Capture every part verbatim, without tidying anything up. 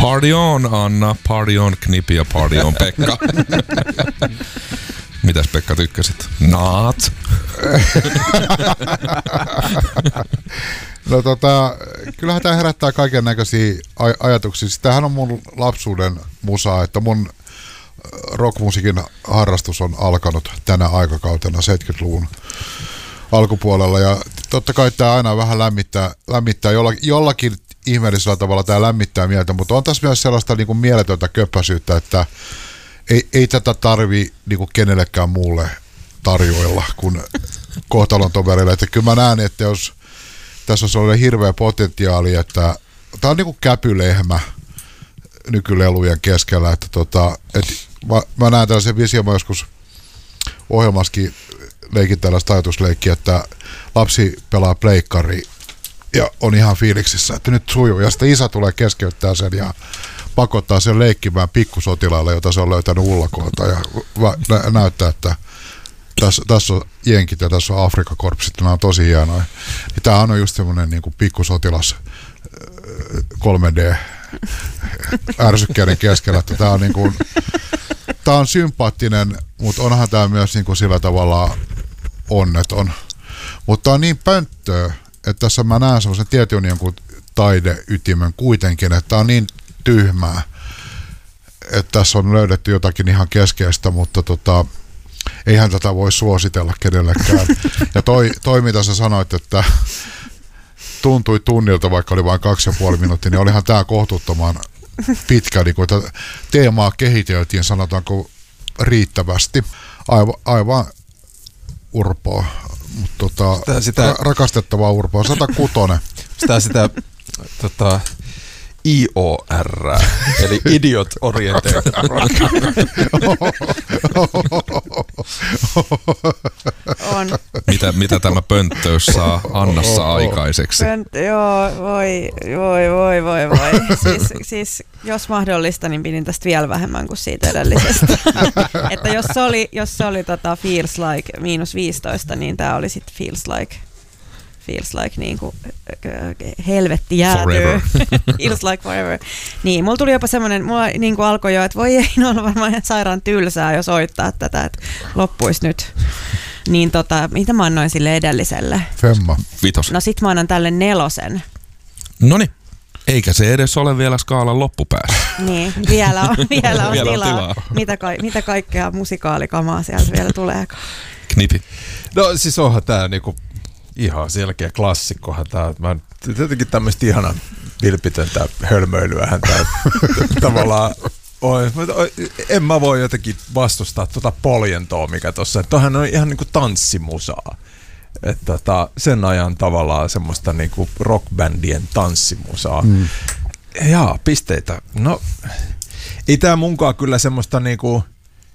Party on, Anna, party on, Knipi ja party on, Pekka. Mitäs Pekka tykkäsit? Naat. No tota, kyllähän tää herättää kaiken näköisiä aj- ajatuksia. Tämähän on mun lapsuuden musaa, että mun rockmusiikin harrastus on alkanut tänä aikakautena seitsemänkymmentäluvun alkupuolella ja totta kai tää aina vähän lämmittää, lämmittää jollakin, jollakin ihmeellisellä tavalla tää lämmittää mieltä, mutta on tässä myös sellaista niin kuin mieletöntä köppäisyyttä, että ei, ei tätä tarvi niin kuin kenellekään muulle tarjoilla kuin kohtalon toverille. Että kyllä mä näen, että jos tässä on sellainen hirveä potentiaali, että tää on niin kuin käpylehmä nykylelujen keskellä, että tota, et mä, mä näen tällaisen vision, mä joskus ohjelmassakin leikin tällaista ajatusleikkiä, että lapsi pelaa pleikkari ja on ihan fiiliksissä, että nyt sujuu, ja sitten isä tulee keskeyttää sen ja pakottaa sen leikkimään pikkusotilaalle, jota se on löytänyt ullakoilta ja nä- näyttää, että tässä, tässä on jenkit ja tässä on Afrikakorpsit, nämä on tosi hienoja. Niin tämähän on just semmoinen niin kuin pikkusotilas kolme D ärsykkeiden keskellä, että tämä on niin kuin, tämä on sympaattinen, mutta onhan tämä myös niin kuin sillä tavalla onneton. Mutta on niin pönttöä, että tässä mä näen semmoisen tietyn jonkun taideytimen kuitenkin, että on niin tyhmää, että tässä on löydetty jotakin ihan keskeistä, mutta tota, eihän tätä voi suositella kenellekään. Ja toi, toi mitä sä sanoit, että tuntui tunnilta, vaikka oli vain kaksi ja puoli minuuttia, niin olihan tää kohtuuttoman pitkä, niin kun teemaa kehiteltiin, sanotaanko riittävästi. Aivan, aivan urpoa, mutta tota, sitä, sitä, ra- rakastettavaa urpoa, sata kuusi. Sitä sitä tota, I O R, eli Idiot Oriented Rock. On. Mitä, mitä tämä pönttöys saa Annassa aikaiseksi? Pönttö, joo, voi, voi, voi, voi, voi. Siis, siis jos mahdollista, niin pidin tästä vielä vähemmän kuin siitä edellisestä. Että jos se oli, jos se oli tota Feels Like miinus viisitoista, niin tämä oli sitten Feels Like. Feels like niinku helvetti jäätyy. Feels like forever. Niin, mulla tuli jopa semmoinen, mulla niinku alkoi jo, että voi ei, no on varmaan ihan sairaan tylsää, jos soittaa tätä, että loppuisi nyt. Niin tota, mitä mä annoin sille edelliselle? Femma. Vitos. No sit mä annan tälle nelosen. Noniin. Eikä se edes ole vielä skaalan loppupäässä. Niin, vielä on, vielä on, vielä tilaa. on tilaa. Mitä, ka- mitä kaikkea musikaalikamaa sieltä vielä tulee? Knipi. No siis onhan tää niinku ihan selkeä klassikkohan tää. Mä jotenkin tämmöistä ihana vilpitöntä hölmöilyähän tää tavallaan on. En mä voi jotenkin vastustaa tuota poljentoa, mikä tossa, että toihan on ihan niinku tanssimusaa. Että tota, sen ajan tavallaan semmoista niinku rockbändien tanssimusaa. Mm. Jaa, pisteitä. No, ei tää munkaan kyllä semmoista niinku.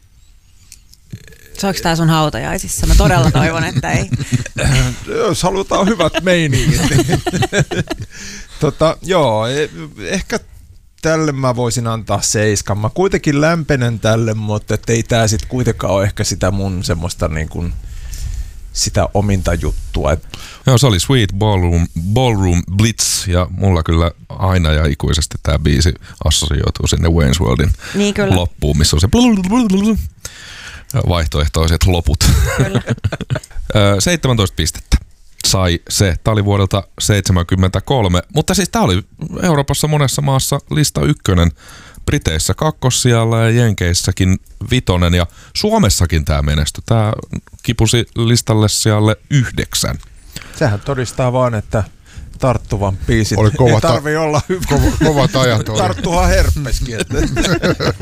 Soiko tää sun hautajaisissa? Mä todella toivon, että ei. Jos halutaan hyvät meiningit. Niin. tota, joo, ehkä tälle mä voisin antaa seiskan. Mä kuitenkin lämpenen tälle, mutta ei tää sit kuitenkaan ole ehkä sitä mun semmoista niin kuin sitä ominta juttua. Joo, se oli Sweet Ballroom, Ballroom Blitz ja mulla kyllä aina ja ikuisesti tää biisi assosioituu sinne Wayne's Worldin niin loppuun, missä on se vaihtoehtoiset loput. seitsemäntoista pistettä sai se. Tämä oli vuodelta seitsemänkymmentäkolme, mutta siis tämä oli Euroopassa monessa maassa lista ykkönen, Briteissä kakkossijalla ja Jenkeissäkin vitonen ja Suomessakin tämä menestyi. Tämä kipusi listalle sijalle yhdeksän. Sehän todistaa vaan, että tarttuvan biisit oli kova ei tarvitse olla hyvä. Kovat ajat oli. Tarttuhan herpeskin.